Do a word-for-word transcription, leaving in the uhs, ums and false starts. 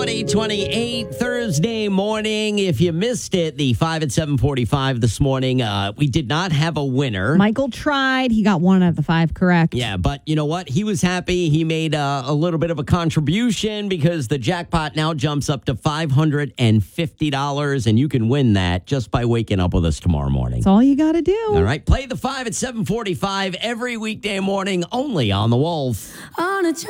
Now at eight twenty-eight Thursday morning. If you missed it, the five at seven forty-five this morning, uh, we did not have a winner. Michael tried. He got one out of the five correct. Yeah, but you know what? He was happy. He made uh, a little bit of a contribution because the jackpot now jumps up to five hundred fifty dollars, and you can win that just by waking up with us tomorrow morning. That's all you got to do. All right, play the five at seven forty-five every weekday morning only on The Wolf. On a